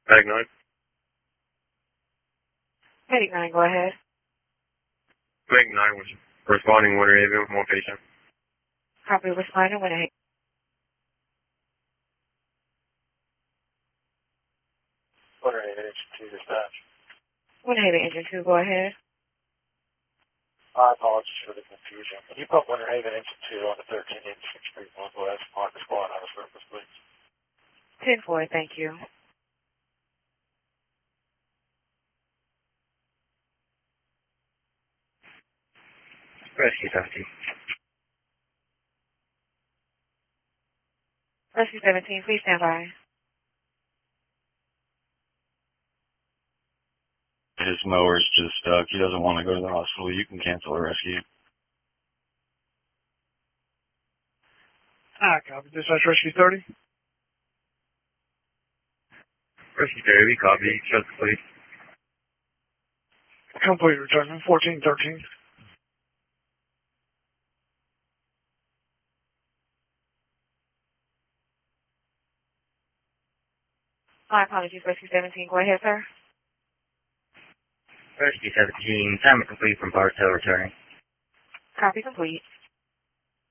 Bag 9. Medic 9, go ahead. Bag 9 was responding Winter Haven with one patient. Copy, responding Winter Haven. Winter Haven, Engine 2 dispatch. Winter Haven, Engine 2, go ahead. My apologies for the confusion. Can you put Winter Haven Engine 2 on the 1386 Street Northwest, mark the squad out of surface, please? 10-4, thank you. Rescue 17. Rescue 17, please stand by. His mower's just stuck. He doesn't want to go to the hospital. You can cancel the rescue. Copy. Dispatch Rescue 30. Rescue 30, we copy. Shut the police. Complete return. 1413. My apologies, Rescue 17, go ahead, sir. Rescue 17, assignment complete from Barstow returning. Copy complete.